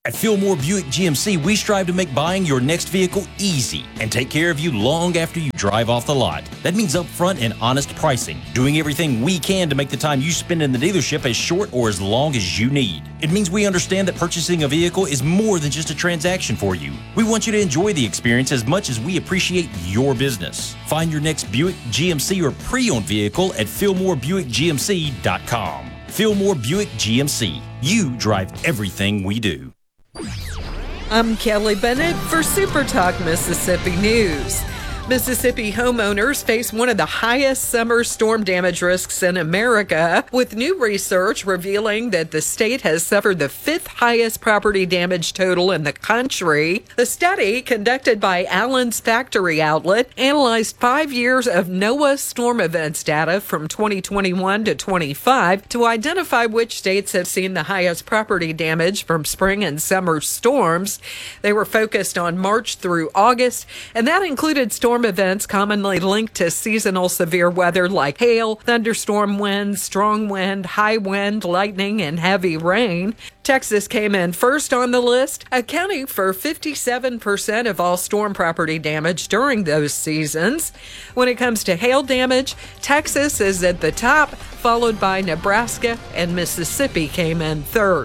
At Fillmore Buick GMC, we strive to make buying your next vehicle easy and take care of you long after you drive off the lot. That means upfront and honest pricing, doing everything we can to make the time you spend in the dealership as short or as long as you need. It means we understand that purchasing a vehicle is more than just a transaction for you. We want you to enjoy the experience as much as we appreciate your business. Find your next Buick, GMC, or pre-owned vehicle at FillmoreBuickGMC.com. Fillmore Buick GMC. You drive everything we do. I'm Kelly Bennett for Super Talk Mississippi News. Mississippi homeowners face one of the highest summer storm damage risks in America, with new research revealing that the state has suffered the fifth highest property damage total in the country. The study, conducted by Allen's Factory Outlet, analyzed 5 years of NOAA storm events data from 2021 to 25 to identify which states have seen the highest property damage from spring and summer storms. They were focused on March through August, and that included storm events commonly linked to seasonal severe weather like hail, thunderstorm winds, strong wind, high wind, lightning, and heavy rain. Texas came in first on the list, accounting for 57% of all storm property damage during those seasons. When it comes to hail damage, Texas is at the top, followed by Nebraska, and Mississippi came in third.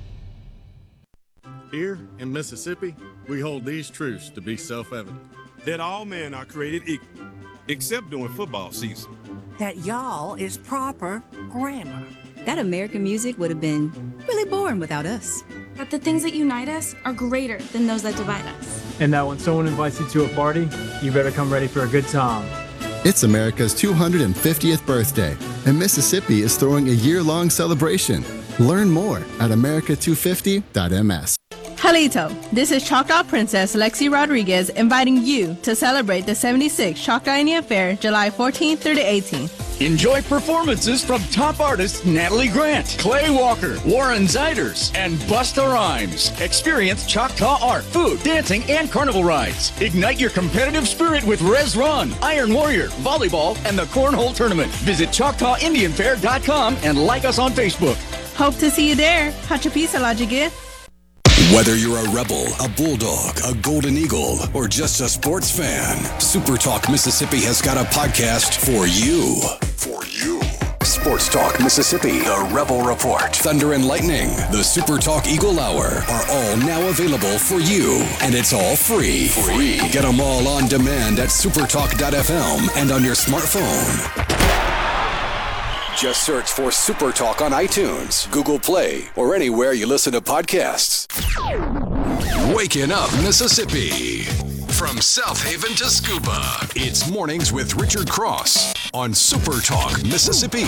Here in Mississippi, we hold these truths to be self-evident. That all men are created equal, except during football season. That y'all is proper grammar. That American music would have been really boring without us. That the things that unite us are greater than those that divide us. And that when someone invites you to a party, you better come ready for a good time. It's America's 250th birthday, and Mississippi is throwing a year-long celebration. Learn more at america250.ms. Halito, this is Choctaw Princess Lexi Rodriguez inviting you to celebrate the 76th Choctaw Indian Fair July 14th through the 18th. Enjoy performances from top artists Natalie Grant, Clay Walker, Warren Ziders, and Busta Rhymes. Experience Choctaw art, food, dancing, and carnival rides. Ignite your competitive spirit with Res Run, Iron Warrior, volleyball, and the Cornhole Tournament. Visit ChoctawIndianFair.com and like us on Facebook. Hope to see you there. Hachapisa Lajigit. Whether you're a Rebel, a Bulldog, a Golden Eagle, or just a sports fan, Super Talk Mississippi has got a podcast for you. For you. Sports Talk Mississippi, the Rebel Report, Thunder and Lightning, the Super Talk Eagle Hour are all now available for you. And it's all free. Get them all on demand at supertalk.fm and on your smartphone. Just search for Super Talk on iTunes, Google Play, or anywhere you listen to podcasts. Waking up Mississippi. From South Haven to Scuba, it's Mornings with Richard Cross on Super Talk Mississippi.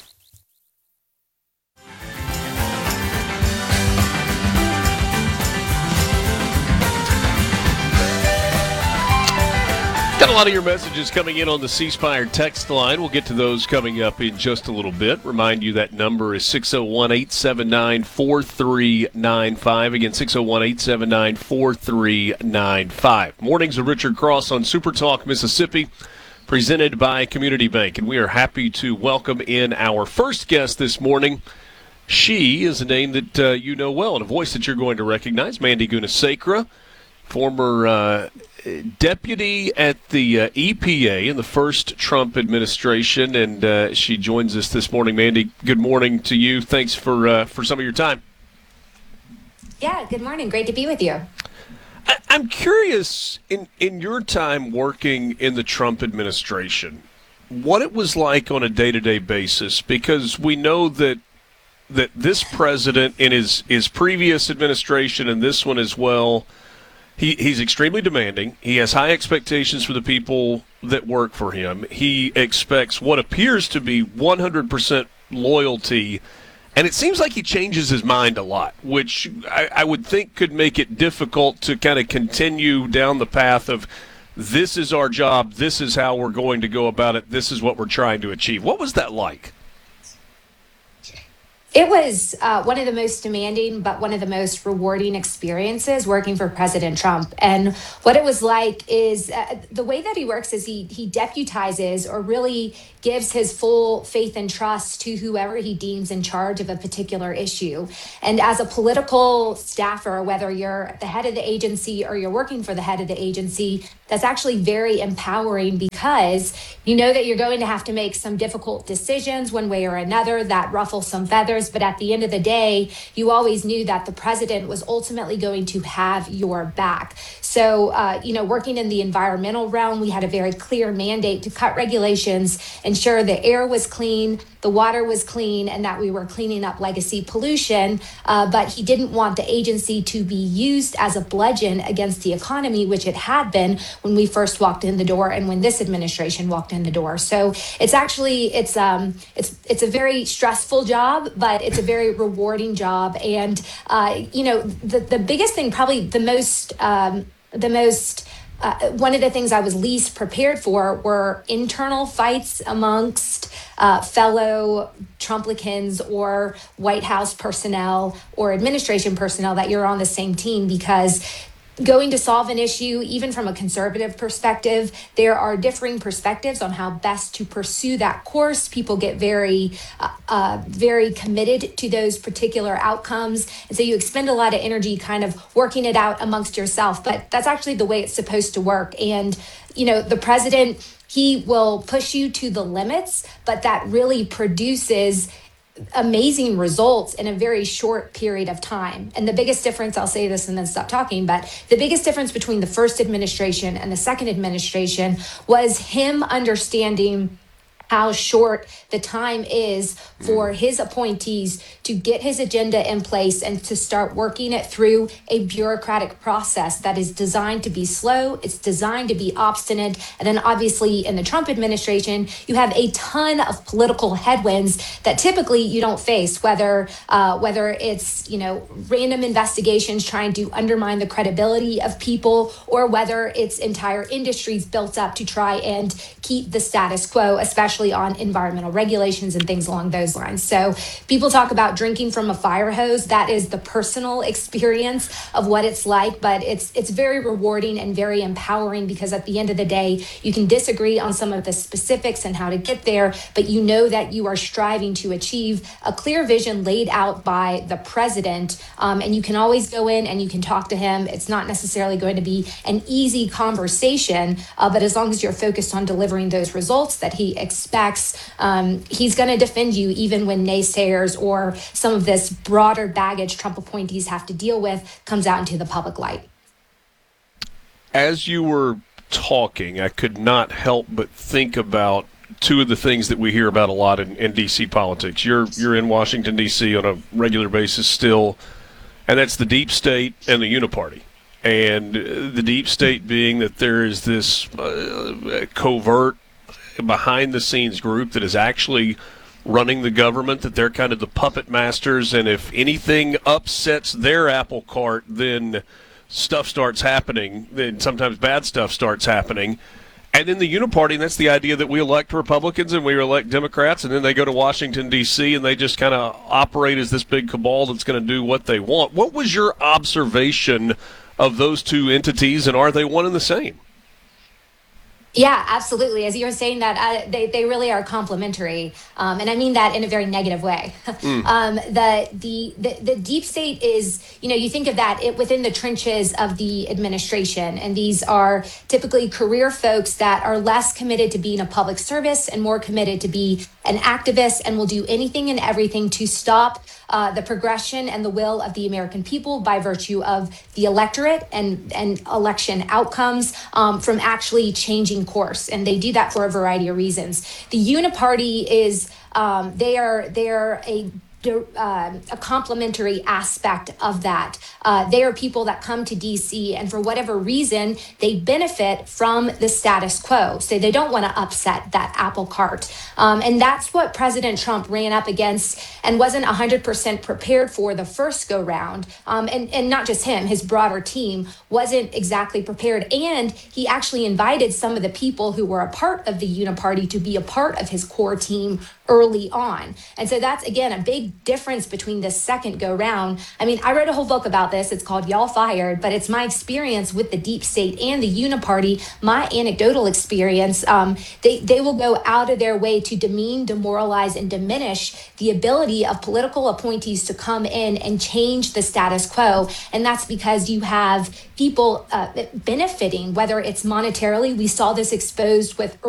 Got a lot of your messages coming in on the C Spire text line. We'll get to those coming up in just a little bit. Remind you that number is 601-879-4395. Again, 601-879-4395. Mornings with Richard Cross on Super Talk Mississippi, presented by Community Bank. And we are happy to welcome in our first guest this morning. She is a name that you know well and a voice that you're going to recognize, Mandy Gunasekere, former deputy at the EPA in the first Trump administration, and she joins us this morning. Mandy, good morning to you. Thanks for some of your time. Yeah, good morning. Great to be with you. I'm curious, in your time working in the Trump administration, what it was like on a day-to-day basis, because we know that this president in his previous administration and this one as well, He's extremely demanding. He has high expectations for the people that work for him. He expects what appears to be 100% loyalty, and it seems like he changes his mind a lot, which I would think could make it difficult to kind of continue down the path of this is our job, this is how we're going to go about it, this is what we're trying to achieve. What was that like? It was one of the most demanding, but one of the most rewarding experiences working for President Trump. And what it was like is the way that he works is he deputizes or really gives his full faith and trust to whoever he deems in charge of a particular issue. And as a political staffer, whether you're the head of the agency or you're working for the head of the agency, that's actually very empowering because you know that you're going to have to make some difficult decisions one way or another that ruffle some feathers. But at the end of the day, you always knew that the president was ultimately going to have your back. So, working in the environmental realm, we had a very clear mandate to cut regulations, ensure the air was clean, the water was clean, and that we were cleaning up legacy pollution. But he didn't want the agency to be used as a bludgeon against the economy, which it had been when we first walked in the door and when this administration walked in the door. So it's actually, it's a very stressful job, but it's a very rewarding job. And, the biggest thing, probably one of the things I was least prepared for were internal fights amongst fellow Trumplicans or White House personnel or administration personnel that you're on the same team, because going to solve an issue, even from a conservative perspective, there are differing perspectives on how best to pursue that course. People get very committed to those particular outcomes. And so you expend a lot of energy kind of working it out amongst yourself. But that's actually the way it's supposed to work. And, the president, he will push you to the limits, but that really produces amazing results in a very short period of time. And the biggest difference, I'll say this and then stop talking, but the biggest difference between the first administration and the second administration was him understanding how short the time is for his appointees to get his agenda in place and to start working it through a bureaucratic process that is designed to be slow, it's designed to be obstinate. And then obviously in the Trump administration, you have a ton of political headwinds that typically you don't face, whether it's, random investigations trying to undermine the credibility of people, or whether it's entire industries built up to try and keep the status quo, especially on environmental regulations and things along those lines. So people talk about drinking from a fire hose. That is the personal experience of what it's like, but it's very rewarding and very empowering, because at the end of the day, you can disagree on some of the specifics and how to get there, but you know that you are striving to achieve a clear vision laid out by the president. And you can always go in and you can talk to him. It's not necessarily going to be an easy conversation, but as long as you're focused on delivering those results that he expects, he's going to defend you even when naysayers or some of this broader baggage Trump appointees have to deal with comes out into the public light. As you were talking, I could not help but think about two of the things that we hear about a lot in D.C. politics. You're in Washington, D.C. on a regular basis still, and that's the deep state and the uniparty. And the deep state being that there is this covert behind-the-scenes group that is actually running the government, that they're kind of the puppet masters, and if anything upsets their apple cart, then stuff starts happening, then sometimes bad stuff starts happening. And then the uniparty, and that's the idea that we elect Republicans and we elect Democrats, and then they go to Washington, D.C., and they just kind of operate as this big cabal that's going to do what they want. What was your observation of those two entities, and are they one and the same? Yeah, absolutely. As you were saying that, they really are complementary, and I mean that in a very negative way. The deep state is, you think of that within the trenches of the administration, and these are typically career folks that are less committed to being a public service and more committed to be an activist, and will do anything and everything to stop the progression and the will of the American people by virtue of the electorate and election outcomes from actually changing course. And they do that for a variety of reasons. The uniparty is they are a complementary aspect of that. They are people that come to DC, and for whatever reason, they benefit from the status quo. So they don't want to upset that apple cart. And that's what President Trump ran up against and wasn't 100% prepared for the first go round. And not just him, his broader team wasn't exactly prepared. And he actually invited some of the people who were a part of the uniparty to be a part of his core team early on. And so that's, again, a big difference between the second go round. I mean, I wrote a whole book about this. It's called Y'all Fired, but it's my experience with the deep state and the uniparty, my anecdotal experience. They will go out of their way to demean, demoralize, and diminish the ability of political appointees to come in and change the status quo. And that's because you have people benefiting, whether it's monetarily. We saw this exposed with